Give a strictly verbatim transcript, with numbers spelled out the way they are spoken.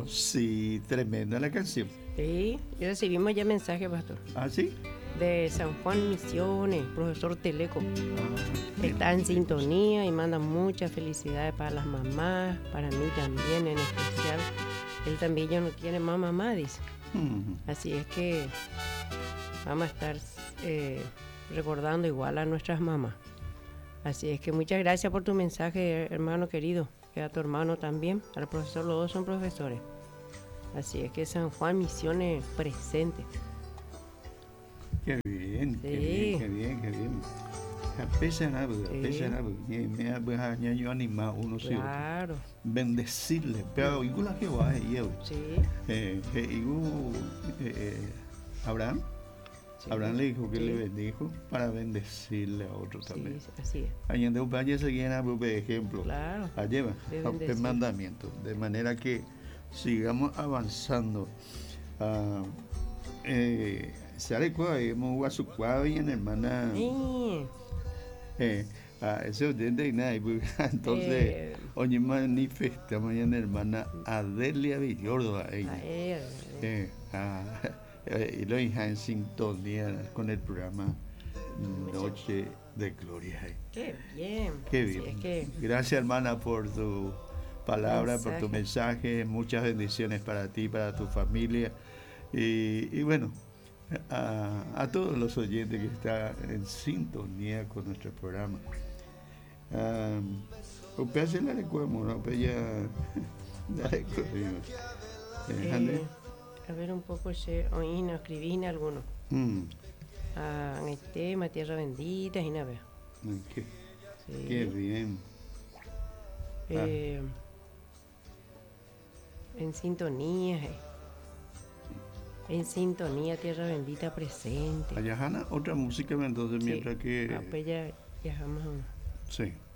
sí, tremenda la canción. Sí, ya recibimos ya mensaje, pastor, ¿Ah, sí? de San Juan Misiones, profesor Teleco. Ah, Está en bien, sintonía y manda muchas felicidades para las mamás, para mí también en especial. Él también ya no tiene más mamá, dice. Ujú. Así es que vamos a estar eh, recordando igual a nuestras mamás. Así es que muchas gracias por tu mensaje, hermano querido. Y a tu hermano también, al profesor, los dos son profesores. Así es que San Juan Misiones presente. Qué bien, qué bien, Sí, qué bien, qué bien. Apesará, sí, apesará, me ha añadido animado uno sí otro. claro. Bendecirle, pero Mm, igual que va, yo. sí, Eh, eh, igual, eh, eh, Abraham, sí, Abraham le dijo que le sí, bendijo para bendecirle a otro también. sí, así es. Allende un valle seguía por ejemplo, Claro, alleva, de el bendecir. mandamiento, de manera que sigamos avanzando. Ah, eh, ¿Sabe cuál? Hemos guasucuado y en hermana, Eh, eh, ah, ese oyente y nada, y pues, entonces, eh, hoy manifestamos en hermana Adelia Villordo, a a ella, él, eh, eh, ah, eh, y lo hija en sintonía con el programa muchas. Noche de Gloria. eh. Qué bien. Qué Así es bien. que Gracias, hermana, por tu palabra, por tu mensaje. mensaje. Muchas bendiciones para ti, para tu familia. Y, y bueno, a, a todos los oyentes que están en sintonía con nuestro programa. Um, Usted hace la recuerdo, ¿no? Pues ya. La recuerdo. Eh, ¿ande? Eh, a ver un poco, se oí, escribí en alguno. Mm, Ah, en el tema, tierra bendita, y nada. qué, qué Sí. bien. Ah, Eh, en sintonía, eh. En sintonía, tierra bendita presente. allá, Hanna, otra música, entonces, Sí. mientras Ah, que. pues ya viajamos a Sí.